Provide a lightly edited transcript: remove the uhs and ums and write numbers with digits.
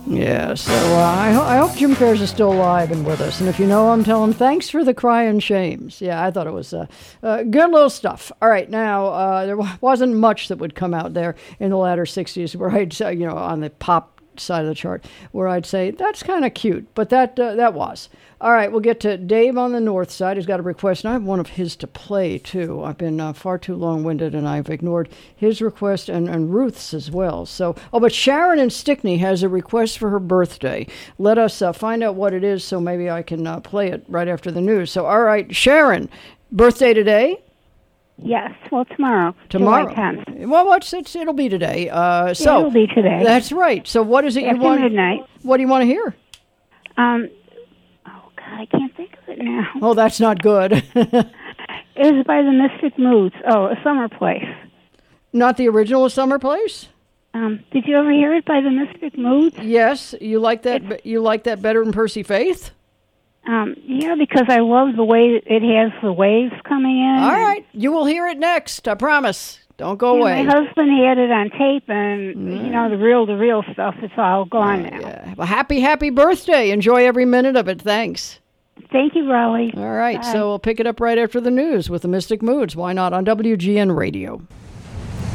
Yeah, so I hope Jim Ferris is still alive and with us. And if you know him, tell him thanks for the crying shames. Yeah, I thought it was good little stuff. All right, now, there wasn't much that would come out there in the latter 60s where I'd say, on the pop side of the chart, where I'd say, that's kind of cute. But that was. All right, we'll get to Dave on the north side. He's got a request, and I have one of his to play, too. I've been far too long-winded, and I've ignored his request and Ruth's as well. So, but Sharon in Stickney has a request for her birthday. Let us find out what it is, so maybe I can play it right after the news. So, all right, Sharon, birthday today? Yes, well, tomorrow. Tomorrow. July 10th. Well, it'll be today. It'll be today. That's right. So what is it After you want? midnight. What do you want to hear? Oh, God, I can't think of it now. Oh, that's not good. It was by the Mystic Moods. Oh, A Summer Place. Not the original Summer Place? Did you ever hear it by the Mystic Moods? Yes. You like that? You like that better than Percy Faith? Yeah, because I love the way it has the waves coming in. All right. You will hear it next. I promise. Don't go away. My husband had it on tape, and, the real stuff, it's all gone now. Yeah. Well, happy birthday. Enjoy every minute of it. Thanks. Thank you, Raleigh. All right. Bye. So we'll pick it up right after the news with the Mystic Moods. Why not on WGN Radio?